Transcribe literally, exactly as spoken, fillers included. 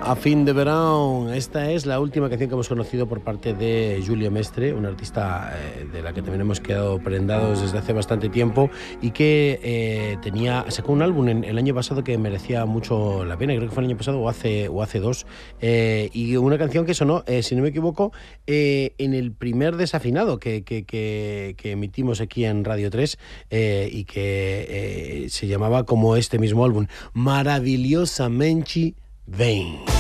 A fin de verano. Esta es la última canción que hemos conocido por parte de Júlia Mestre, una artista eh, de la que también hemos quedado prendados desde hace bastante tiempo y que eh, tenía sacó un álbum en, el año pasado que merecía mucho la pena, creo que fue el año pasado o hace, o hace dos, eh, y una canción que sonó, eh, si no me equivoco, eh, en el primer desafinado que, que, que, que emitimos aquí en Radio tres eh, y que eh, se llamaba como este mismo álbum, Maravilhosamente Bem.